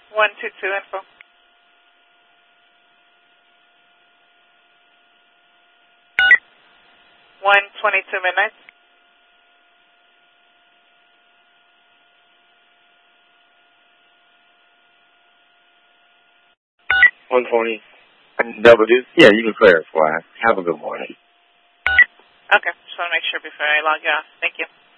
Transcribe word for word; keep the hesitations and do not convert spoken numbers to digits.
one two two info. one twenty-two midnight. one twenty. W. Yeah, you can clarify. Have a good morning. Okay, just want to make sure before I log you off. Thank you.